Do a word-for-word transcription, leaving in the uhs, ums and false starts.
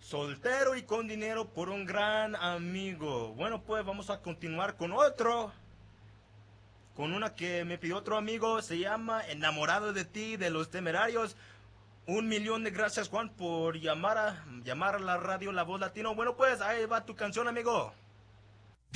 Soltero y con dinero por un gran amigo. Bueno, pues vamos a continuar con otro. Con una que me pidió otro amigo. Se llama Enamorado de ti, de Los Temerarios. Un millón de gracias, Juan, por llamar a, llamar a la radio La Voz Latino. Bueno, pues ahí va tu canción, amigo.